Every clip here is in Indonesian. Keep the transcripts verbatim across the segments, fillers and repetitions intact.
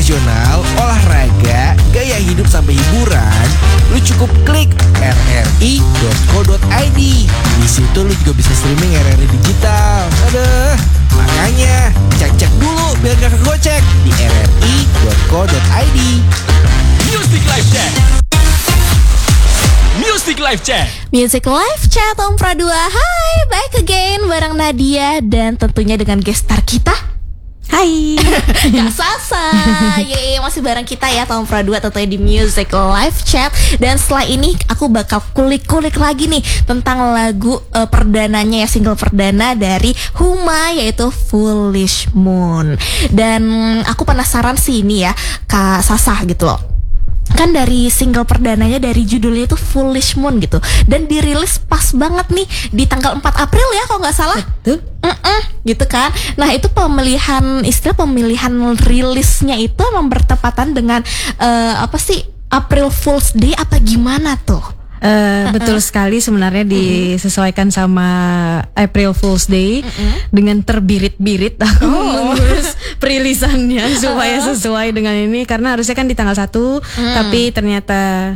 motivasional, olahraga, gaya hidup sampai hiburan, lu cukup klik r r i dot co dot i d. Di situ lu juga bisa streaming R R I digital. Aduh, makanya cek-cek dulu biar gak kegocek di r r i dot co dot i d. Music Live Chat. Music Live Chat. Music Live Chat Om Pro dua. Hai, back again bareng Nadia dan tentunya dengan guest star kita. Hai Kak Sasa. Yeay, masih bareng kita ya Tom Pro dua tentunya di Music Live Chat. Dan setelah ini aku bakal kulik-kulik lagi nih tentang lagu uh, perdananya ya, single perdana dari Huma, yaitu Foolish Moon. Dan aku penasaran sih ini ya Kak Sasa gitu loh, kan dari single perdananya, dari judulnya itu Foolish Moon gitu, dan dirilis pas banget nih di tanggal empat April ya kalau nggak salah. Betul. Mm-mm, gitu kan. Nah itu pemilihan, istilah pemilihan rilisnya itu emang bertepatan dengan uh, apa sih, April Fool's Day apa gimana tuh? Uh, uh-uh. Betul sekali, sebenarnya disesuaikan sama April Fool's Day. Uh-uh. Dengan terbirit-birit aku oh. mengurus perilisannya supaya uh-uh. sesuai dengan ini, karena harusnya kan di tanggal satu, uh-uh. tapi ternyata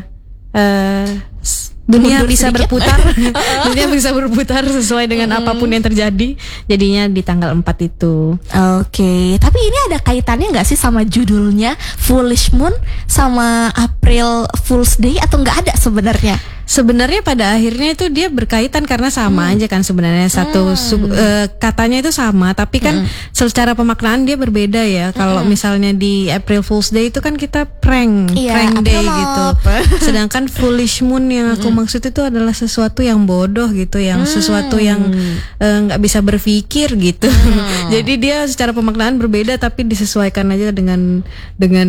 uh, dunia Mundur bisa sedikit. berputar dunia bisa berputar sesuai dengan hmm. apapun yang terjadi, jadinya di tanggal empat itu. Oke, okay. Tapi ini ada kaitannya nggak sih sama judulnya Foolish Moon sama April Fool's Day, atau nggak ada sebenarnya? Sebenarnya pada akhirnya itu dia berkaitan karena sama hmm. aja kan sebenarnya, satu hmm. sub, uh, katanya itu sama, tapi kan hmm. secara pemaknaan dia berbeda ya. Kalau hmm. misalnya di April Fool's Day itu kan kita prank, iya, prank day April gitu. Sedangkan Foolish Moon yang aku hmm. maksud itu adalah sesuatu yang bodoh gitu, yang hmm. sesuatu yang nggak uh, bisa berpikir gitu. Hmm. Jadi dia secara pemaknaan berbeda, tapi disesuaikan aja dengan dengan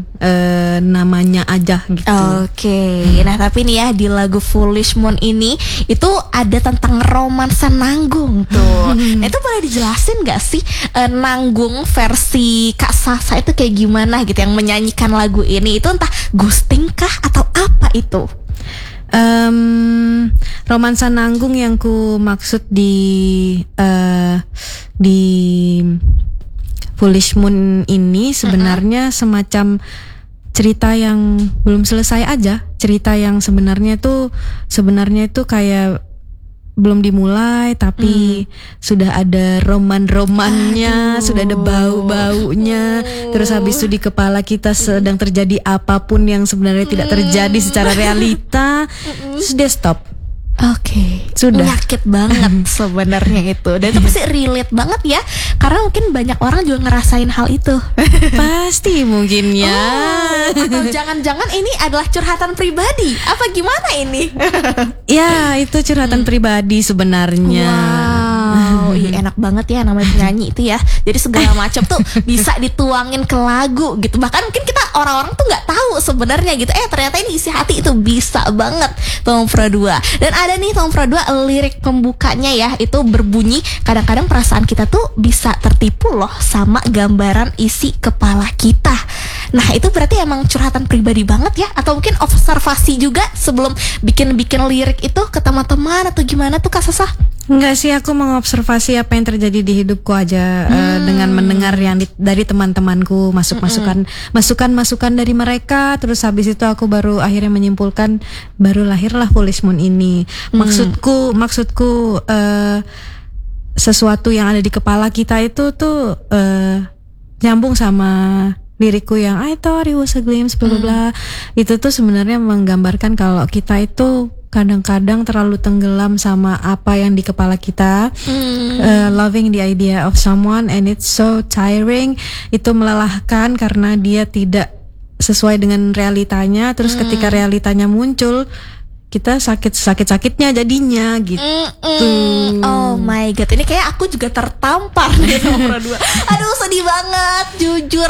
uh, namanya aja gitu. Oke, okay. Nah tapi nih ya di lagu Foolish Moon ini itu ada tentang romansa nanggung tuh. Hmm. Nah itu boleh dijelasin gak sih uh, nanggung versi Kak Sasa itu kayak gimana gitu, yang menyanyikan lagu ini itu entah ghosting kah atau apa itu? Um, romansa nanggung yang ku maksud di uh, di Foolish Moon ini sebenarnya uh-uh. semacam cerita yang belum selesai aja, cerita yang sebenarnya tuh sebenarnya itu kayak belum dimulai, tapi hmm. sudah ada roman-romannya, Aduh. sudah ada bau-baunya. Oh. Terus habis itu di kepala kita sedang terjadi apapun yang sebenarnya tidak terjadi secara realita, terus dia stop. Oke, okay. Sudah nyakit banget sebenarnya itu, dan itu pasti relate banget ya, karena mungkin banyak orang juga ngerasain hal itu. Pasti mungkin ya. Oh, atau jangan-jangan ini adalah curhatan pribadi? Apa gimana ini? Ya, itu curhatan hmm. pribadi sebenarnya. Wow, ih, enak banget ya namanya penyanyi itu ya. Jadi segala macam tuh bisa dituangin ke lagu gitu. Bahkan mungkin kita orang-orang tuh nggak tahu sebenarnya gitu. Eh ternyata ini isi hati itu bisa banget Tom Pro dua. Dan ada nih Tom Pro dua lirik pembukanya ya, itu berbunyi, kadang-kadang perasaan kita tuh bisa tertipu loh sama gambaran isi kepala kita. Nah itu berarti emang curhatan pribadi banget ya, atau mungkin observasi juga sebelum bikin-bikin lirik itu ke teman-teman atau gimana tuh Kak Sasa? Enggak sih, aku mengobservasi apa yang terjadi di hidupku aja, hmm. uh, dengan mendengar yang di, dari teman-temanku, masuk-masukan hmm. masukan-masukan dari mereka, terus habis itu aku baru akhirnya menyimpulkan, baru lahirlah Foolish Moon ini. Hmm. Maksudku, maksudku uh, sesuatu yang ada di kepala kita itu tuh uh, nyambung sama lirikku yang I thought it was a glimpse bla bla bla. Itu tuh sebenarnya menggambarkan kalau kita itu kadang-kadang terlalu tenggelam sama apa yang di kepala kita, mm. uh, loving the idea of someone and it's so tiring. Itu melelahkan karena dia tidak sesuai dengan realitanya. Terus mm. ketika realitanya muncul, kita sakit-sakit-sakitnya jadinya gitu. Mm-mm. Oh my god, ini kayak aku juga tertampar nih Tom Pro dua. Aduh sedih banget, jujur